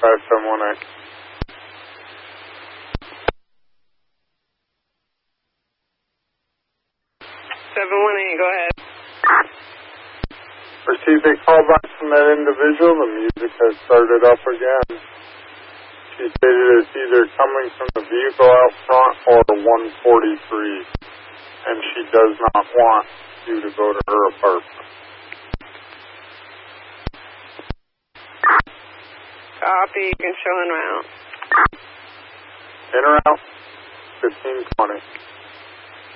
5718. 718, go ahead. Received a call back from that individual. The music has started up again. She stated it's either coming from the vehicle out front or 143. And she does not want you to go to her apartment. Copy, you can show en route. In or out? 1520.